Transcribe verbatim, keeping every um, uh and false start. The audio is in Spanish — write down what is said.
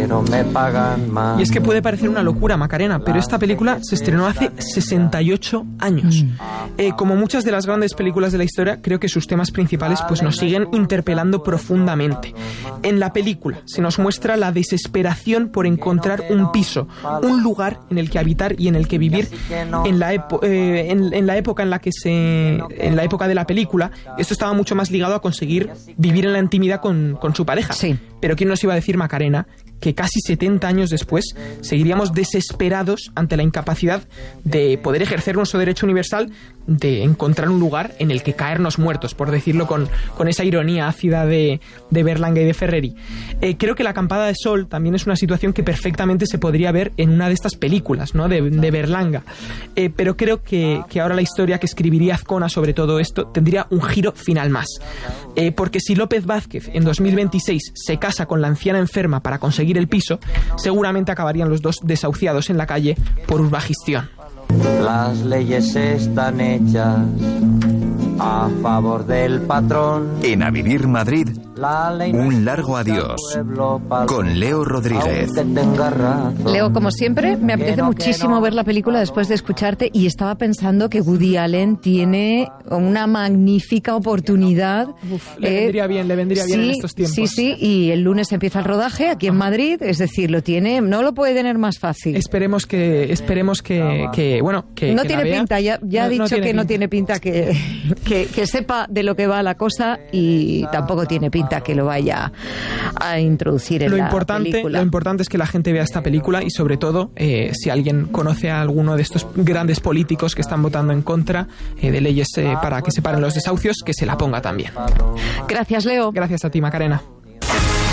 pero me pagan más. Y es que puede parecer una locura, Macarena, pero esta película se estrenó hace sesenta y ocho años. Mm. Eh, como muchas de las grandes películas de la historia, creo que sus temas principales pues, nos siguen interpelando profundamente. En la película se nos muestra la desesperación por encontrar un piso, un lugar en el que habitar y en el que vivir en la, epo- eh, en, en la época en la que se... en la época de la película, esto estaba mucho más ligado a conseguir vivir en la intimidad con, con su pareja. Sí. Pero ¿quién nos iba a decir, Macarena, que casi setenta años después seguiríamos desesperados ante la incapacidad de poder ejercer nuestro derecho universal de encontrar un lugar en el que caernos muertos, por decirlo con, con esa ironía ácida de, de Berlanga y de Ferreri? Eh, creo que La acampada de sol también es una situación que perfectamente se podría ver en una de estas películas, ¿no?, de, de Berlanga. Eh, pero creo que, que ahora la historia que escribiría Azcona sobre todo esto tendría un giro final más. Eh, porque si López Vázquez en dos mil veintiséis se casa con la anciana enferma para conseguir el piso, seguramente acabarían los dos desahuciados en la calle por urbagestión. Las leyes están hechas a favor del patrón. En A Vivir Madrid, un largo adiós con Leo Rodríguez. Leo, como siempre, me apetece muchísimo ver la película después de escucharte y estaba pensando que Woody Allen tiene una magnífica oportunidad. Uf, le eh, vendría bien, le vendría sí, bien en estos tiempos. Sí, sí, y el lunes empieza el rodaje aquí en Madrid, es decir, lo tiene, no lo puede tener más fácil. Esperemos que, esperemos que, que bueno, que no que tiene pinta, ya, ya no, ha dicho no que pinta. no tiene pinta que, que, que sepa de lo que va la cosa y tampoco tiene pinta que lo vaya a introducir en lo la importante, película. Lo importante es que la gente vea esta película y sobre todo, eh, si alguien conoce a alguno de estos grandes políticos que están votando en contra eh, de leyes eh, para que se paren los desahucios, que se la ponga también. Gracias, Leo. Gracias a ti, Macarena.